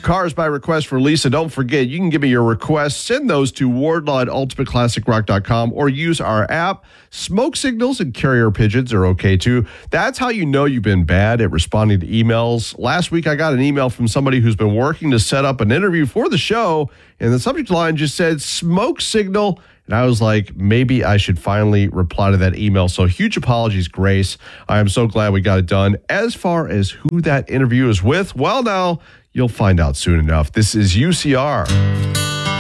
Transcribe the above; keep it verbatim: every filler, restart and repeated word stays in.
Cars by request for Lisa. Don't forget, you can give me your requests. Send those to wardlaw at ultimate classic rock dot com or use our app. Smoke signals and carrier pigeons are okay too. That's how you know you've been bad at responding to emails. Last week, I got an email from somebody who's been working to set up an interview for the show, and the subject line just said smoke signal. And I was like, maybe I should finally reply to that email. So huge apologies, Grace. I am so glad we got it done. As far as who that interview is with, well, now you'll find out soon enough. This is U C R.